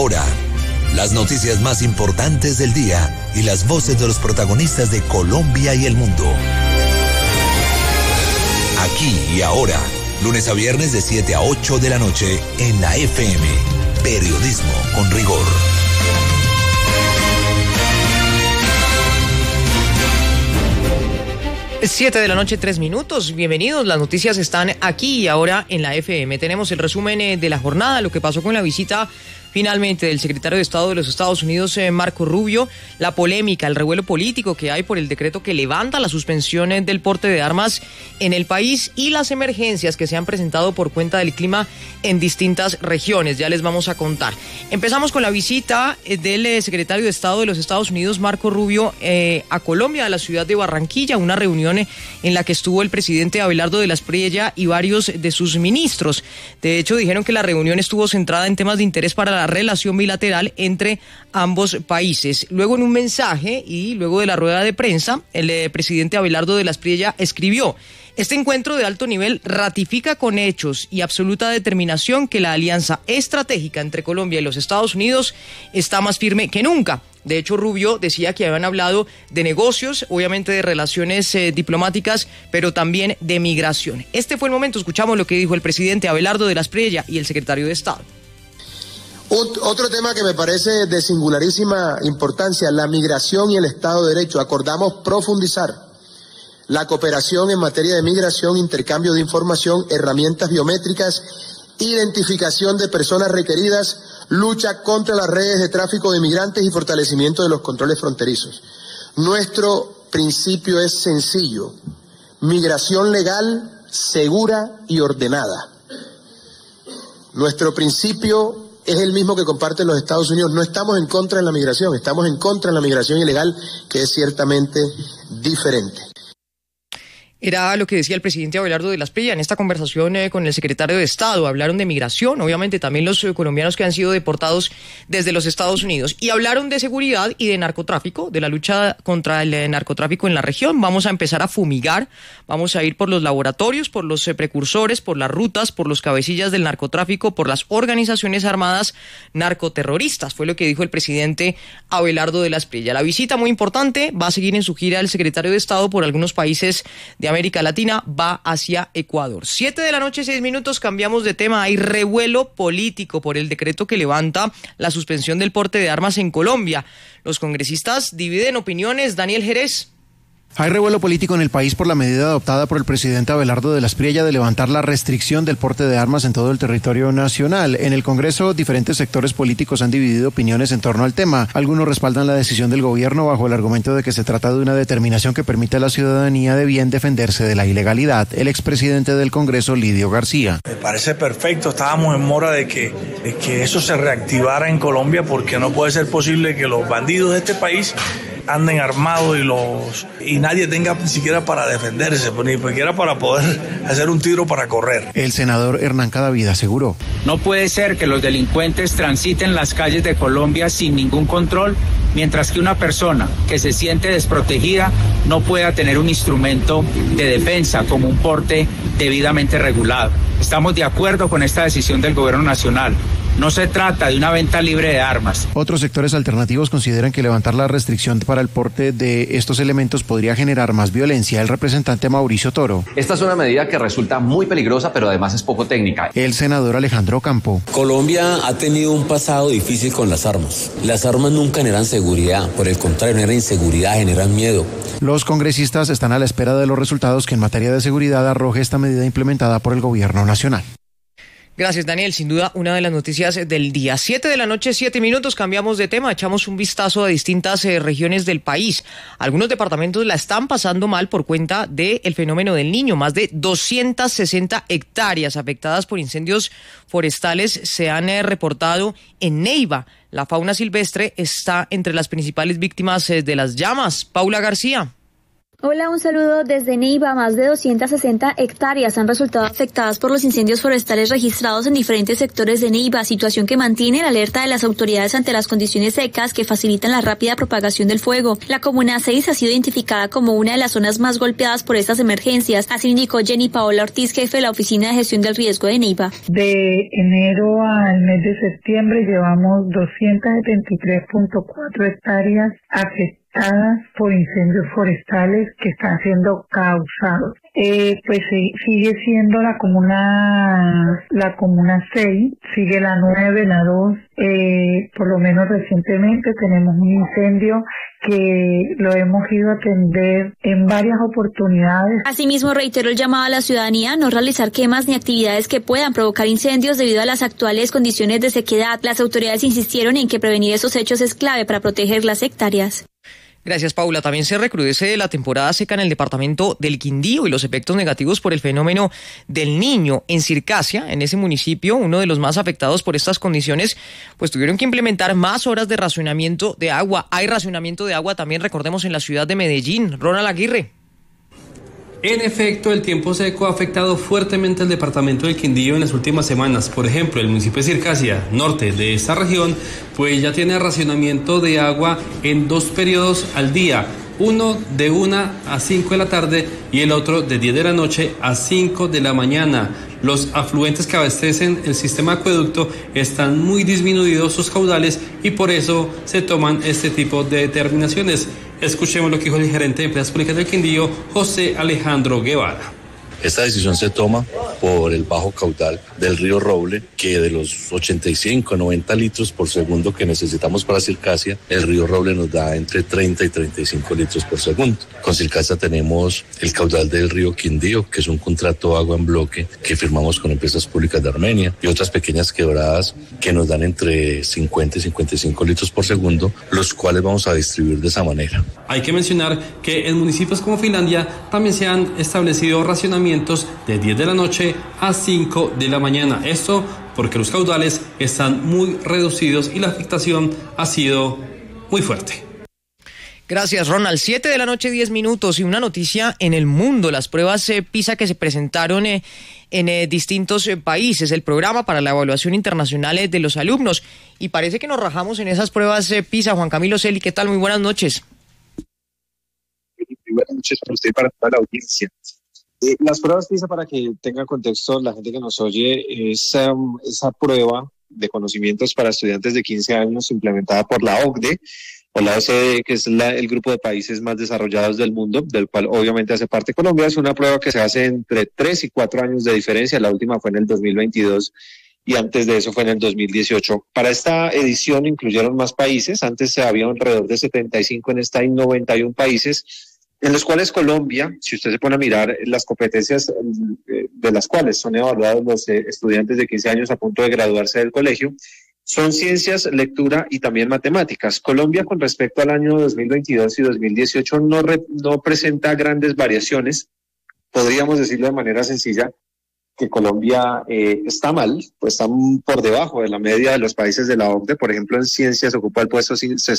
ahora, las noticias más importantes del día y las voces de los protagonistas de Colombia y el mundo. Aquí y ahora, lunes a viernes de 7 a 8 de la noche en la FM. Periodismo con rigor. 7 de la noche, 3 minutos. Bienvenidos, las noticias están aquí y ahora en la FM. Tenemos el resumen de la jornada, lo que pasó con la visita finalmente del secretario de Estado de los Estados Unidos, Marco Rubio, la polémica, el revuelo político que hay por el decreto que levanta la suspensión del porte de armas en el país y las emergencias que se han presentado por cuenta del clima en distintas regiones. Ya les vamos a contar. Empezamos con la visita del secretario de Estado de los Estados Unidos, Marco Rubio, a Colombia, a la ciudad de Barranquilla, una reunión en la que estuvo el presidente Abelardo de la Espriella y varios de sus ministros. De hecho, dijeron que la reunión estuvo centrada en temas de interés para la relación bilateral entre ambos países. Luego, en un mensaje y luego de la rueda de prensa, el presidente Abelardo de la Espriella escribió: este encuentro de alto nivel ratifica con hechos y absoluta determinación que la alianza estratégica entre Colombia y los Estados Unidos está más firme que nunca. De hecho, Rubio decía que habían hablado de negocios, obviamente de relaciones diplomáticas, pero también de migración. Este fue el momento, escuchamos lo que dijo el presidente Abelardo de la Espriella y el secretario de Estado. Otro tema que me parece de singularísima importancia, la migración y el Estado de Derecho. Acordamos profundizar la cooperación en materia de migración, intercambio de información, herramientas biométricas, identificación de personas requeridas, lucha contra las redes de tráfico de migrantes y fortalecimiento de los controles fronterizos. Nuestro principio es sencillo: migración legal, segura y ordenada. Nuestro principio es el mismo que comparten los Estados Unidos. No estamos en contra de la migración, estamos en contra de la migración ilegal, que es ciertamente diferente. Era lo que decía el presidente Abelardo de la Espriella en esta conversación con el secretario de Estado. Hablaron de migración, obviamente también los colombianos que han sido deportados desde los Estados Unidos. Y hablaron de seguridad y de narcotráfico, de la lucha contra el narcotráfico en la región. Vamos a empezar a fumigar, vamos a ir por los laboratorios, por los precursores, por las rutas, por los cabecillas del narcotráfico, por las organizaciones armadas narcoterroristas. Fue lo que dijo el presidente Abelardo de la Espriella. La visita, muy importante, va a seguir en su gira el secretario de Estado por algunos países de América Latina, va hacia Ecuador. 7 de la noche, 6 minutos, cambiamos de tema. Hay revuelo político por el decreto que levanta la suspensión del porte de armas en Colombia. Los congresistas dividen opiniones. Daniel Jerez. Hay revuelo político en el país por la medida adoptada por el presidente Abelardo de la Espriella de levantar la restricción del porte de armas en todo el territorio nacional. En el Congreso, diferentes sectores políticos han dividido opiniones en torno al tema. Algunos respaldan la decisión del gobierno bajo el argumento de que se trata de una determinación que permite a la ciudadanía de bien defenderse de la ilegalidad. El expresidente del Congreso, Lidio García. Me parece perfecto, estábamos en mora de que eso se reactivara en Colombia, porque no puede ser posible que los bandidos de este país anden armados y nadie tenga ni siquiera para defenderse, ni siquiera para poder hacer un tiro para correr. El senador Hernán Cadavid aseguró: no puede ser que los delincuentes transiten las calles de Colombia sin ningún control, mientras que una persona que se siente desprotegida no pueda tener un instrumento de defensa como un porte debidamente regulado. Estamos de acuerdo con esta decisión del gobierno nacional. No se trata de una venta libre de armas. Otros sectores alternativos consideran que levantar la restricción para el porte de estos elementos podría generar más violencia. El representante Mauricio Toro. Esta es una medida que resulta muy peligrosa, pero además es poco técnica. El senador Alejandro Campo. Colombia ha tenido un pasado difícil con las armas. Las armas nunca generan seguridad, por el contrario, generan inseguridad, generan miedo. Los congresistas están a la espera de los resultados que en materia de seguridad arroje esta medida implementada por el gobierno nacional. Gracias, Daniel. Sin duda, una de las noticias del día. 7 de la noche, 7 minutos, cambiamos de tema. Echamos un vistazo a distintas regiones del país. Algunos departamentos la están pasando mal por cuenta del fenómeno del Niño. Más de 260 hectáreas afectadas por incendios forestales se han reportado en Neiva. La fauna silvestre está entre las principales víctimas de las llamas. Paula García. Hola, un saludo desde Neiva. Más de 260 hectáreas han resultado afectadas por los incendios forestales registrados en diferentes sectores de Neiva, situación que mantiene la alerta de las autoridades ante las condiciones secas que facilitan la rápida propagación del fuego. La Comuna 6 ha sido identificada como una de las zonas más golpeadas por estas emergencias, así indicó Jenny Paola Ortiz, jefe de la Oficina de Gestión del Riesgo de Neiva. De enero al mes de septiembre llevamos 273.4 hectáreas afectadas por incendios forestales que están siendo causados. Pues sigue siendo la comuna 6, sigue la 9, la 2, por lo menos recientemente tenemos un incendio que lo hemos ido a atender en varias oportunidades. Asimismo, reiteró el llamado a la ciudadanía a no realizar quemas ni actividades que puedan provocar incendios debido a las actuales condiciones de sequedad. Las autoridades insistieron en que prevenir esos hechos es clave para proteger las hectáreas. Gracias, Paula. También se recrudece la temporada seca en el departamento del Quindío y los efectos negativos por el fenómeno del Niño. En Circasia, en ese municipio, uno de los más afectados por estas condiciones, pues tuvieron que implementar más horas de racionamiento de agua. Hay racionamiento de agua también, recordemos, en la ciudad de Medellín. Ronald Aguirre. En efecto, el tiempo seco ha afectado fuertemente al departamento del Quindío en las últimas semanas. Por ejemplo, el municipio de Circasia, norte de esta región, pues ya tiene racionamiento de agua en 2 periodos al día. Uno de 1 a 5 de la tarde y el otro de 10 de la noche a 5 de la mañana. Los afluentes que abastecen el sistema acueducto están muy disminuidos sus caudales y por eso se toman este tipo de determinaciones. Escuchemos lo que dijo el gerente de Empresas Públicas del Quindío, José Alejandro Guevara. Esta decisión se toma por el bajo caudal del río Roble, que de los 85 90 litros por segundo que necesitamos para Circasia, el río Roble nos da entre 30 y 35 litros por segundo. Con Circasia tenemos el caudal del río Quindío, que es un contrato de agua en bloque que firmamos con Empresas Públicas de Armenia, y otras pequeñas quebradas que nos dan entre 50 y 55 litros por segundo, los cuales vamos a distribuir de esa manera. Hay que mencionar que en municipios como Finlandia también se han establecido racionamientos de 10 de la noche a 5 de la mañana. Esto porque los caudales están muy reducidos y la afectación ha sido muy fuerte. Gracias, Ronald. 7 de la noche, 10 minutos. Y una noticia en el mundo: las pruebas PISA que se presentaron en distintos países, el programa para la evaluación internacional de los alumnos. Y parece que nos rajamos en esas pruebas PISA. Juan Camilo Celi, ¿qué tal? Muy buenas noches. Buenas noches para usted y para toda la audiencia. Las pruebas PISA, para que tenga contexto la gente que nos oye, es esa prueba de conocimientos para estudiantes de 15 años implementada por la OCDE, o la OCDE, que es el grupo de países más desarrollados del mundo, del cual obviamente hace parte Colombia. Es una prueba que se hace entre 3 y 4 años de diferencia. La última fue en el 2022 y antes de eso fue en el 2018. Para esta edición incluyeron más países. Antes había alrededor de 75, en esta hay 91 países, en los cuales Colombia, si usted se pone a mirar las competencias de las cuales son evaluados los estudiantes de 15 años a punto de graduarse del colegio, son ciencias, lectura y también matemáticas. Colombia, con respecto al año 2022 y 2018, no presenta grandes variaciones. Podríamos decirlo de manera sencilla que Colombia está mal, pues está por debajo de la media de los países de la OCDE. Por ejemplo, en ciencias ocupa el puesto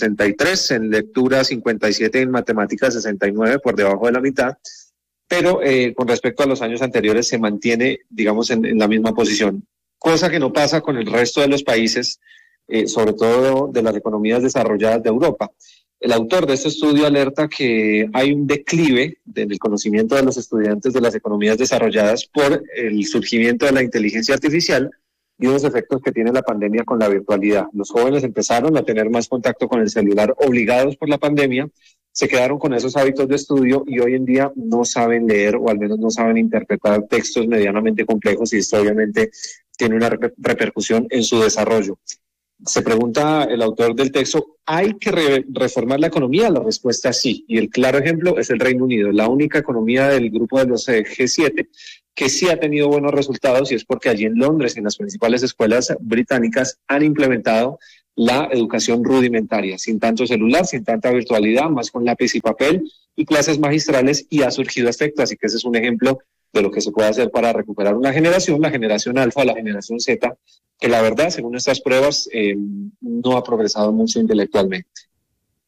63, en lectura 57, en matemáticas 69, por debajo de la mitad. Pero con respecto a los años anteriores se mantiene, digamos, en la misma posición. Cosa que no pasa con el resto de los países, sobre todo de las economías desarrolladas de Europa. El autor de este estudio alerta que hay un declive del conocimiento de los estudiantes de las economías desarrolladas por el surgimiento de la inteligencia artificial y los efectos que tiene la pandemia con la virtualidad. Los jóvenes empezaron a tener más contacto con el celular obligados por la pandemia, se quedaron con esos hábitos de estudio y hoy en día no saben leer, o al menos no saben interpretar textos medianamente complejos, y esto obviamente tiene una repercusión en su desarrollo. Se pregunta el autor del texto, ¿hay que reformar la economía? La respuesta es sí, y el claro ejemplo es el Reino Unido, la única economía del grupo de los G7 que sí ha tenido buenos resultados, y es porque allí en Londres, en las principales escuelas británicas, han implementado la educación rudimentaria, sin tanto celular, sin tanta virtualidad, más con lápiz y papel y clases magistrales, y ha surgido efecto. Así que ese es un ejemplo de lo que se puede hacer para recuperar una generación, la generación alfa, la generación Z, que la verdad, según estas pruebas, no ha progresado mucho intelectualmente.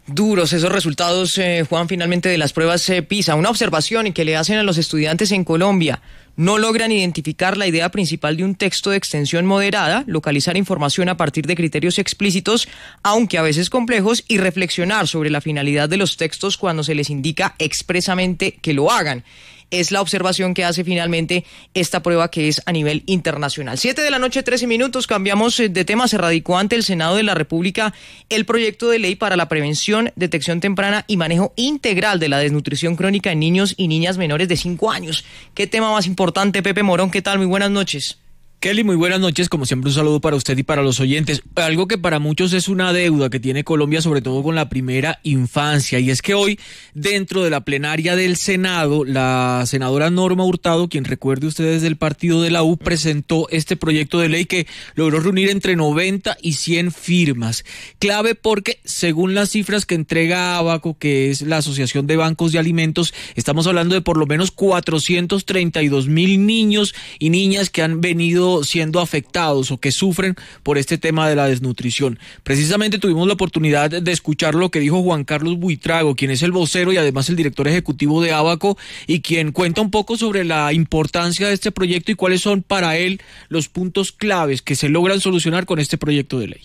Duros esos resultados, Juan, finalmente de las pruebas PISA. Una observación que le hacen a los estudiantes en Colombia. No logran identificar la idea principal de un texto de extensión moderada, localizar información a partir de criterios explícitos, aunque a veces complejos, y reflexionar sobre la finalidad de los textos cuando se les indica expresamente que lo hagan. Es la observación que hace finalmente esta prueba, que es a nivel internacional. 7:13 p.m, cambiamos de tema. Se radicó ante el Senado de la República el proyecto de ley para la prevención, detección temprana y manejo integral de la desnutrición crónica en niños y niñas menores de 5 años. ¿Qué tema más importante? Pepe Morón, ¿qué tal? Muy buenas noches. Kelly, muy buenas noches. Como siempre, un saludo para usted y para los oyentes. Algo que para muchos es una deuda que tiene Colombia, sobre todo con la primera infancia, y es que hoy, dentro de la plenaria del Senado, la senadora Norma Hurtado, quien recuerde ustedes del partido de la U, presentó este proyecto de ley que logró reunir entre 90 y 100 firmas. Clave porque, según las cifras que entrega Abaco, que es la Asociación de Bancos de Alimentos, estamos hablando de por lo menos 432,000 niños y niñas que han venido siendo afectados o que sufren por este tema de la desnutrición. Precisamente tuvimos la oportunidad de escuchar lo que dijo Juan Carlos Buitrago, quien es el vocero y además el director ejecutivo de Abaco, y quien cuenta un poco sobre la importancia de este proyecto y cuáles son para él los puntos claves que se logran solucionar con este proyecto de ley.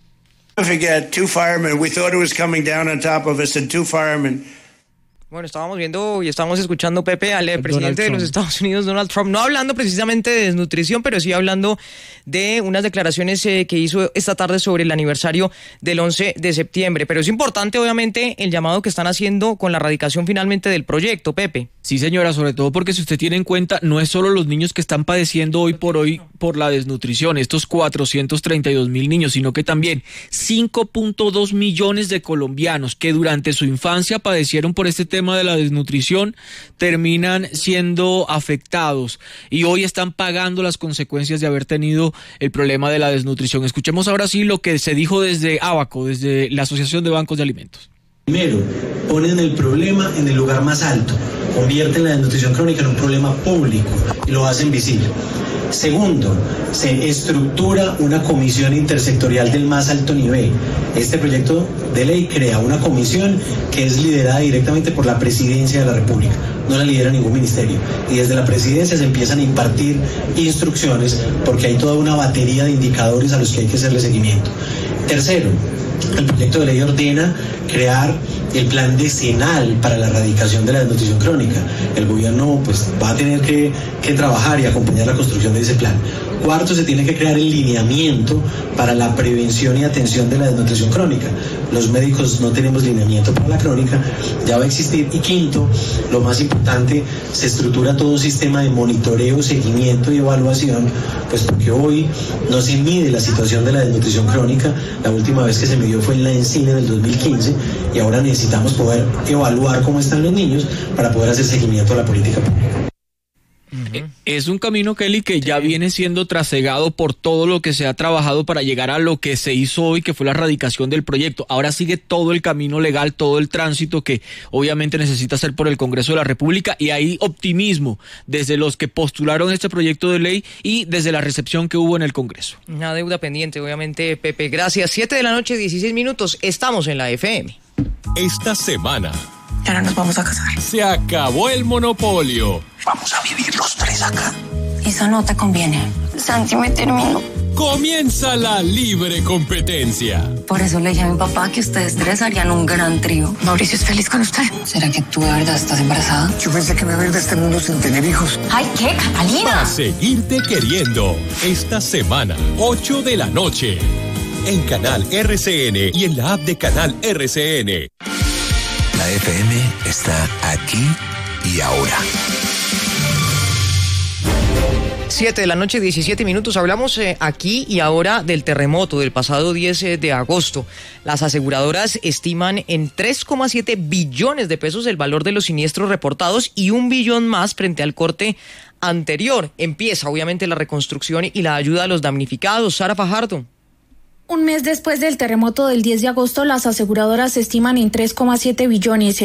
Bueno, estábamos viendo y estábamos escuchando, Pepe, al presidente de los Estados Unidos, Donald Trump, no hablando precisamente de desnutrición, pero sí hablando de unas declaraciones que hizo esta tarde sobre el aniversario del 11 de septiembre. Pero es importante, obviamente, el llamado que están haciendo con la radicación finalmente del proyecto, Pepe. Sí, señora, sobre todo porque si usted tiene en cuenta, no es solo los niños que están padeciendo hoy por la desnutrición, estos 432,000 niños, sino que también 5.2 millones de colombianos que durante su infancia padecieron por este tema de la desnutrición terminan siendo afectados y hoy están pagando las consecuencias de haber tenido el problema de la desnutrición. Escuchemos ahora sí lo que se dijo desde Abaco, desde la Asociación de Bancos de Alimentos. Primero, ponen el problema en el lugar más alto, convierten la desnutrición crónica en un problema público y lo hacen visible. Segundo, se estructura una comisión intersectorial del más alto nivel. Este proyecto de ley crea una comisión que es liderada directamente por la Presidencia de la República, no la lidera ningún ministerio. Y desde la Presidencia se empiezan a impartir instrucciones porque hay toda una batería de indicadores a los que hay que hacerle seguimiento. Tercero, el proyecto de ley ordena crear el plan decenal para la erradicación de la desnutrición crónica. El gobierno va a tener que trabajar y acompañar la construcción de ese plan. Cuarto, se tiene que crear el lineamiento para la prevención y atención de la desnutrición crónica. Los médicos no tenemos lineamiento para la crónica, ya va a existir. Y quinto, lo más importante, se estructura todo un sistema de monitoreo, seguimiento y evaluación, pues porque hoy no se mide la situación de la desnutrición crónica. La última vez que se midió fue en la ENCINE del 2015 y ahora necesitamos poder evaluar cómo están los niños para poder hacer seguimiento a la política pública. Es un camino, Kelly, que ya viene siendo trasegado por todo lo que se ha trabajado para llegar a lo que se hizo hoy, que fue la erradicación del proyecto. Ahora sigue todo el camino legal, todo el tránsito que obviamente necesita hacer por el Congreso de la República, y hay optimismo desde los que postularon este proyecto de ley y desde la recepción que hubo en el Congreso. Una deuda pendiente, obviamente, Pepe. Gracias. 7:16 p.m. Estamos en la FM. Esta semana ya no nos vamos a casar. Se acabó el monopolio. Vamos a vivir los tres acá. Eso no te conviene. Santi me terminó. Comienza la libre competencia. Por eso le dije a mi papá que ustedes tres harían un gran trío. Mauricio es feliz con usted. ¿Será que tú de verdad estás embarazada? Yo pensé que me iba a ir de este mundo sin tener hijos. ¡Ay, qué, Catalina! A seguirte queriendo. Esta semana, 8 de la noche. En Canal RCN y en la app de Canal RCN. La FM está aquí y ahora. 7:17 p.m. Hablamos aquí y ahora del terremoto del pasado 10 de agosto. Las aseguradoras estiman en 3,7 billones de pesos el valor de los siniestros reportados y 1 billón más frente al corte anterior. Empieza obviamente la reconstrucción y la ayuda a los damnificados. Sara Fajardo. Un mes después del terremoto del 10 de agosto, las aseguradoras estiman en 3,7 billones